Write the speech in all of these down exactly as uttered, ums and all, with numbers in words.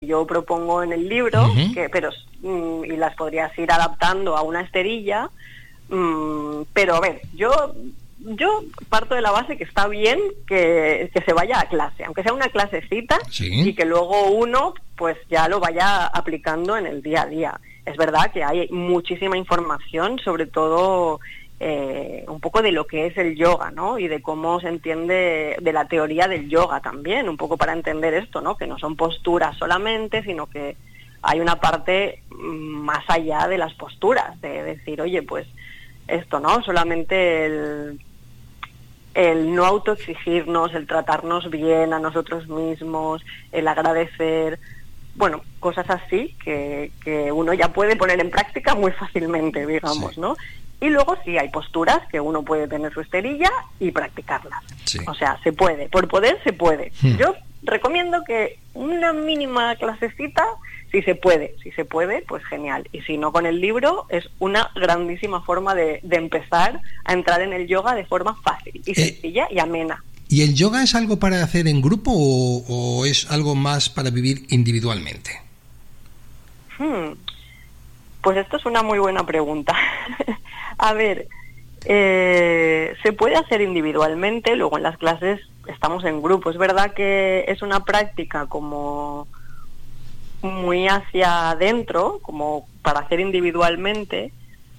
yo propongo en el libro, uh-huh. que pero mm, y las podrías ir adaptando a una esterilla, mm, pero a ver, yo yo parto de la base que está bien que, que se vaya a clase, aunque sea una clasecita, sí. y que luego uno pues ya lo vaya aplicando en el día a día. Es verdad que hay muchísima información, sobre todo eh, un poco de lo que es el yoga, ¿no? Y de cómo se entiende, de la teoría del yoga también, un poco para entender esto, ¿no? Que no son posturas solamente, sino que hay una parte más allá de las posturas, de decir, oye, pues esto, ¿no? Solamente el, el no autoexigirnos, el tratarnos bien a nosotros mismos, el agradecer, bueno, cosas así que, que uno ya puede poner en práctica muy fácilmente, digamos, sí. ¿no? Y luego sí, hay posturas que uno puede tener su esterilla y practicarlas. Sí. O sea, se puede, por poder se puede. Hmm. Yo recomiendo que una mínima clasecita, si se puede, si se puede, pues genial. Y si no, con el libro es una grandísima forma de, de empezar a entrar en el yoga de forma fácil y sencilla eh, y amena. ¿Y el yoga es algo para hacer en grupo o, o es algo más para vivir individualmente? Hmm. Pues esto es una muy buena pregunta. A ver, eh, se puede hacer individualmente, luego en las clases estamos en grupo. Es verdad que es una práctica como muy hacia adentro, como para hacer individualmente,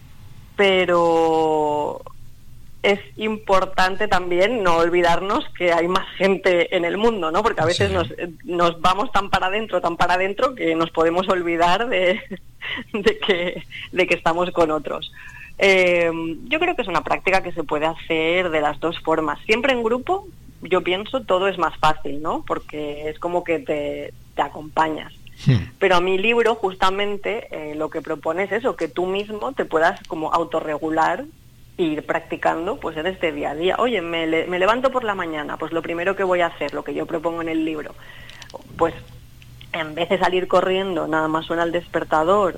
pero es importante también no olvidarnos que hay más gente en el mundo, ¿no? Porque a veces sí. nos, nos vamos tan para adentro, tan para adentro, que nos podemos olvidar de, de, que, de que estamos con otros. Eh, yo creo que es una práctica que se puede hacer de las dos formas. Siempre en grupo, yo pienso, todo es más fácil, ¿no? Porque es como que te, te acompañas. Sí. Pero a mi libro, justamente, eh, lo que propone es eso, que tú mismo te puedas como autorregular e ir practicando pues en este día a día. Oye, me, le, me levanto por la mañana, pues lo primero que voy a hacer, lo que yo propongo en el libro, pues en vez de salir corriendo, nada más suena el despertador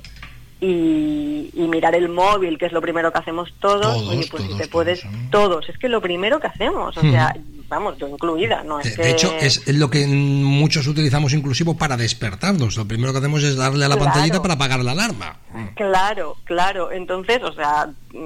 y, y mirar el móvil, que es lo primero que hacemos todos, todos oye, pues todos, si te puedes, todos, ¿eh? todos, es que lo primero que hacemos, o hmm. sea, vamos, yo incluida, no es de, que... de hecho, es lo que muchos utilizamos inclusivo para despertarnos. Lo primero que hacemos es darle a la claro. pantallita para apagar la alarma. Claro, claro. Entonces, o sea,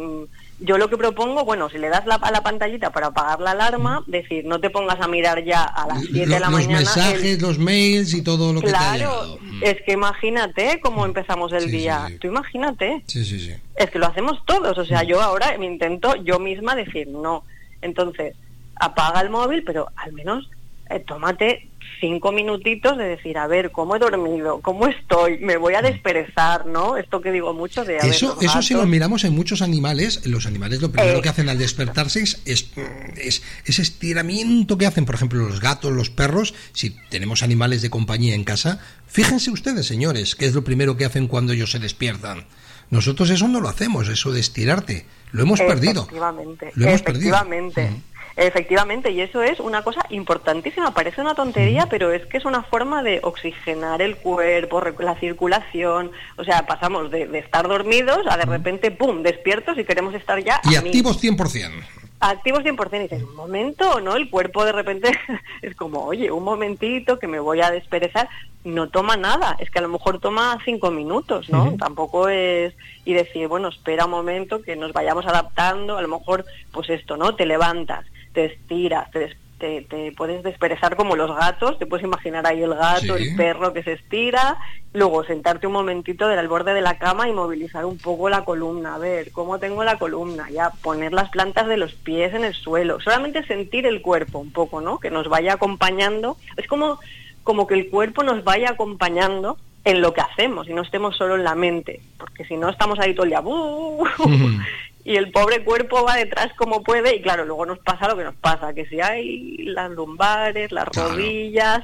yo lo que propongo, bueno, si le das la, a la pantallita para apagar la alarma, decir, no te pongas a mirar ya a las siete de la los mañana... Los mensajes, el... los mails y todo lo que claro, te ha llegado. Es que imagínate cómo empezamos el sí, día. Sí, sí. Tú imagínate. Sí, sí, sí. Es que lo hacemos todos. O sea, yo ahora me intento yo misma decir no. Entonces, apaga el móvil, pero al menos eh, tómate cinco minutitos de decir, a ver, ¿cómo he dormido? ¿Cómo estoy? Me voy a desperezar, ¿no? Esto que digo mucho de... A eso ver, eso si lo miramos en muchos animales, los animales lo primero eh, que hacen al despertarse es, es, es ese estiramiento que hacen, por ejemplo, los gatos, los perros. Si tenemos animales de compañía en casa, fíjense ustedes, señores, qué es lo primero que hacen cuando ellos se despiertan. Nosotros eso no lo hacemos, eso de estirarte. Lo hemos perdido. Efectivamente. Lo hemos efectivamente. perdido. Mm. Efectivamente, y eso es una cosa importantísima. Parece una tontería, pero es que es una forma de oxigenar el cuerpo, la circulación. O sea, pasamos de, de estar dormidos a de repente, ¡pum!, despiertos y queremos estar ya... Y activos cien por ciento. Activos cien por ciento. Y dices, un momento, ¿no? El cuerpo de repente es como, oye, un momentito que me voy a desperezar. No toma nada, es que a lo mejor toma cinco minutos, ¿no? Uh-huh. Tampoco es... Y decir, bueno, espera un momento que nos vayamos adaptando. A lo mejor, pues esto, ¿no? Te levantas, te estiras, te, des- te, te puedes desperezar como los gatos, te puedes imaginar ahí el gato, sí. el perro que se estira, luego sentarte un momentito del borde de la cama y movilizar un poco la columna, a ver cómo tengo la columna, ya poner las plantas de los pies en el suelo, solamente sentir el cuerpo un poco, ¿no? Que nos vaya acompañando, es como, como que el cuerpo nos vaya acompañando en lo que hacemos y no estemos solo en la mente, porque si no estamos ahí todo el día ¡uh! mm. Y el pobre cuerpo va detrás como puede y claro, luego nos pasa lo que nos pasa, que si hay las lumbares, las claro. rodillas,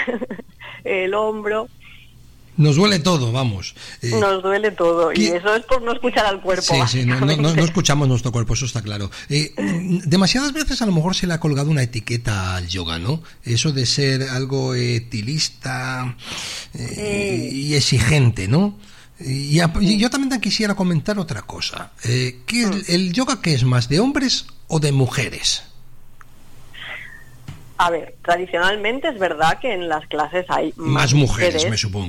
el hombro... Nos duele todo, vamos. Eh, Nos duele todo, ¿qué? Y eso es por no escuchar al cuerpo. Sí, sí, no, no, no escuchamos nuestro cuerpo, eso está claro. Eh, demasiadas veces a lo mejor se le ha colgado una etiqueta al yoga, ¿no? Eso de ser algo etilista eh, sí. y exigente, ¿no? Y, a, y yo también quisiera comentar otra cosa. Eh, ¿qué, mm. ¿El yoga qué es más, de hombres o de mujeres? A ver, tradicionalmente es verdad que en las clases hay más, más mujeres, mujeres, me supongo.